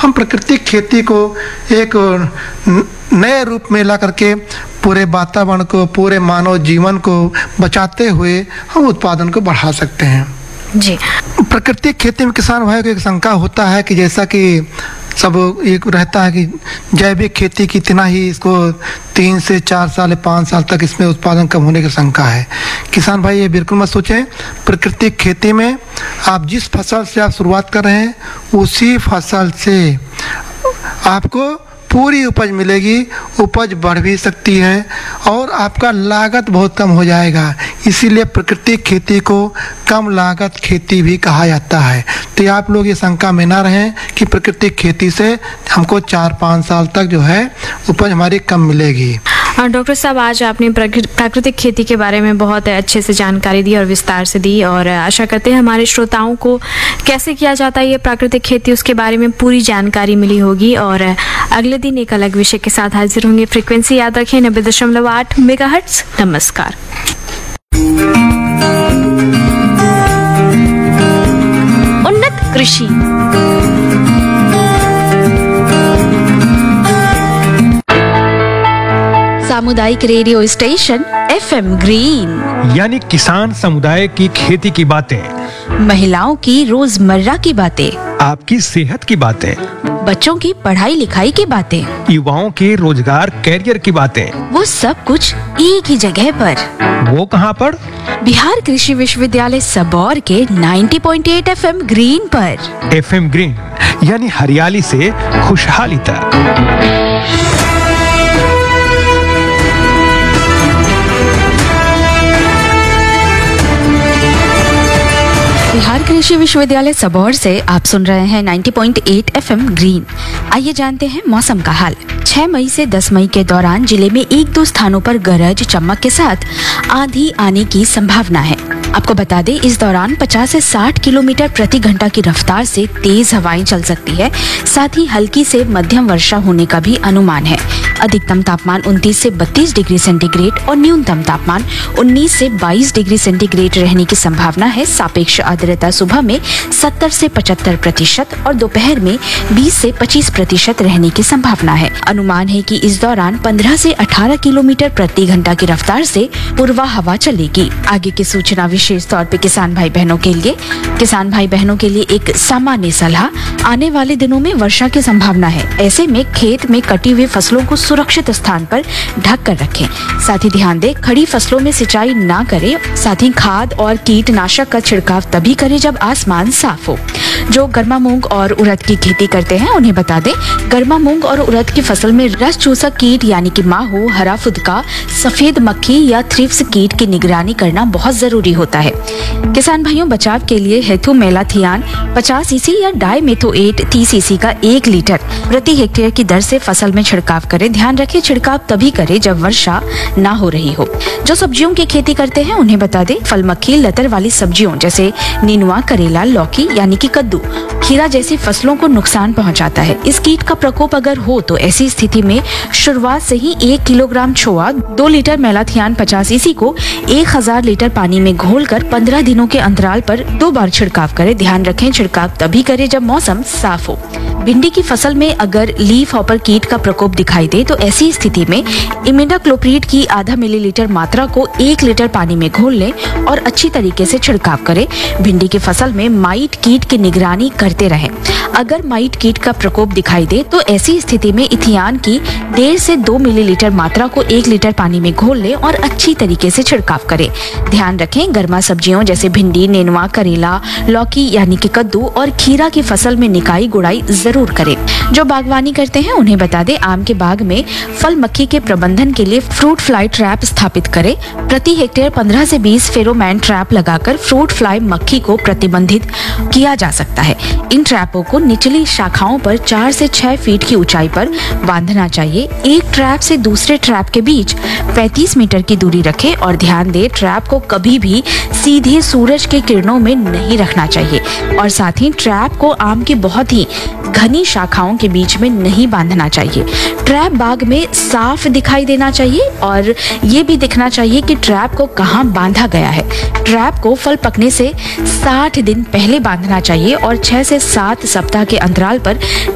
हम प्राकृतिक खेती को एक नए रूप में ला करके पूरे वातावरण को, पूरे मानव जीवन को बचाते हुए हम उत्पादन को बढ़ा सकते हैं जी। प्राकृतिक खेती में किसान भाइयों को एक शंका होता है कि जैसा कि सब एक रहता है कि जैविक खेती कितना ही इसको 3 से 4 साल 5 साल तक इसमें उत्पादन कम होने की शंका है। किसान भाई ये बिल्कुल मत सोचें। प्राकृतिक खेती में आप जिस फसल से आप शुरुआत कर रहे हैं उसी फसल से आपको पूरी उपज मिलेगी, उपज बढ़ भी सकती है और आपका लागत बहुत कम हो जाएगा। इसीलिए प्राकृतिक खेती को कम लागत खेती भी कहा जाता है। तो आप लोग ये शंका में ना रहें कि प्राकृतिक खेती से हमको 4-5 साल तक जो है उपज हमारी कम मिलेगी। डॉक्टर साहब, आज आपने प्राकृतिक खेती के बारे में बहुत अच्छे से जानकारी दी और विस्तार से दी, और आशा करते हैं हमारे श्रोताओं को कैसे किया जाता है ये प्राकृतिक खेती उसके बारे में पूरी जानकारी मिली होगी। और अगले दिन एक अलग विषय के साथ हाजिर होंगे। फ्रीक्वेंसी याद रखें 90.8 मेगाहर्ट्ज। नमस्कार। उन्नत कृषि। सामुदायिक रेडियो स्टेशन FM ग्रीन, यानी किसान समुदाय की खेती की बातें, महिलाओं की रोजमर्रा की बातें, आपकी सेहत की बातें, बच्चों की पढ़ाई लिखाई की बातें, युवाओं के रोजगार कैरियर की बातें, वो सब कुछ एक ही जगह पर। वो कहाँ पर? बिहार कृषि विश्वविद्यालय सबौर के 90.8 FM ग्रीन पर। FM ग्रीन यानी हरियाली से खुशहाली तक। बिहार कृषि विश्वविद्यालय सबौर से आप सुन रहे हैं 90.8 FM ग्रीन। आइए जानते हैं मौसम का हाल। 6 मई से 10 मई के दौरान जिले में 1-2 स्थानों पर गरज चमक के साथ आंधी आने की संभावना है। आपको बता दें, इस दौरान 50 से 60 किलोमीटर प्रति घंटा की रफ्तार से तेज हवाएं चल सकती है। साथ ही हल्की से मध्यम वर्षा होने का भी अनुमान है। अधिकतम तापमान 29 से 32 डिग्री सेंटीग्रेड और न्यूनतम तापमान 19 से 22 डिग्री सेंटीग्रेड रहने की संभावना है। सापेक्ष आर्द्रता सुबह में 70 से 75% और दोपहर में 20 से 25% रहने की संभावना है। अनुमान है कि इस दौरान 15 से 18 किलोमीटर प्रति घंटा की रफ्तार से पूर्वा हवा चलेगी। आगे की सूचना विशेष तौर पे किसान भाई बहनों के लिए एक सामान्य सलाह। आने वाले दिनों में वर्षा की संभावना है। ऐसे में खेत में कटी हुई फसलों को सुरक्षित स्थान पर ढक कर रखें। साथ ही ध्यान दें, खड़ी फसलों में सिंचाई ना करें। साथ ही खाद और कीटनाशक का छिड़काव तभी करें जब आसमान साफ हो। जो गर्मा मूंग और उड़द की खेती करते हैं उन्हें बता दें, गर्मा मूंग और उड़द की फसल में रस चूसक कीट यानी कि माहो, हरा फुदका, सफेद मक्खी या थ्रिप्स कीट की निगरानी करना बहुत जरूरी होता है। किसान भाइयों, बचाव के लिए हेथुमेलाथियान 50 सीसी या डाइमेथोएट 30 सीसी का 1 लीटर प्रति हेक्टेयर की दर से फसल में छिड़काव करें। ध्यान रखें, छिड़काव तभी करें जब वर्षा ना हो रही हो। जो सब्जियों की खेती करते हैं उन्हें बता दें, फल मक्खी लतर वाली सब्जियों जैसे नेनुआ, करेला, लौकी यानी कि कद्दू, खीरा जैसी फसलों को नुकसान पहुंचाता है। इस कीट का प्रकोप अगर हो तो ऐसी स्थिति में शुरुआत से ही 1 किलोग्राम छोआ 2 लीटर मेलाथियान 50 सीसी को 1000 लीटर पानी में घोलकर 15 दिनों के अंतराल पर 2 बार छिड़काव करें। ध्यान रखें, छिड़काव तभी करें जब मौसम साफ हो। भिंडी की फसल में अगर लीफ हॉपर कीट का प्रकोप दिखाई दे तो ऐसी स्थिति में इमिडाक्लोप्रिड की आधा मिलीलीटर मात्रा को 1 लीटर पानी में घोल लें और अच्छी तरीके से छिड़काव करें। भिंडी की फसल में माइट कीट की निगरानी करते रहें। अगर माइट कीट का प्रकोप दिखाई दे तो ऐसी स्थिति में इथियान की 1.5 से 2 मिलीलीटर मात्रा को 1 लीटर पानी में घोल लें और अच्छी तरीके से छिड़काव करें। ध्यान रखें, गर्मा सब्जियों जैसे भिंडी, नेनुआ, करेला, लौकी यानी कि कद्दू और खीरा की फसल में निकाई गुड़ाई जरूर करें। जो बागवानी करते हैं उन्हें बता दें, आम के बाग में फल मक्खी के प्रबंधन के लिए फ्रूट फ्लाई ट्रैप स्थापित करें। प्रति हेक्टेयर 15 से 20 फेरोमोन ट्रैप लगाकर फ्रूट फ्लाई मक्खी को प्रतिबंधित किया जा सकता है। इन ट्रैपों को निचली शाखाओं पर 4 से 6 फीट की ऊंचाई पर बांधना चाहिए। एक ट्रैप से दूसरे ट्रैप के बीच 35 मीटर की दूरी रखें और ध्यान दें, ट्रैप को कभी भी सीधे सूरज के किरणों में नहीं रखना चाहिए और साथ ही ट्रैप को आम की बहुत ही घनी शाखाओं के बीच में नहीं बांधना चाहिए। ट्रैप बाग में साफ दिखाई देना चाहिए और ये भी दिखना चाहिए कि ट्रैप को कहाँ बांधा गया है। ट्रैप को फल पकने से 60 दिन पहले बांधना चाहिए और 6 से 7 सप्ताह के अंतराल पर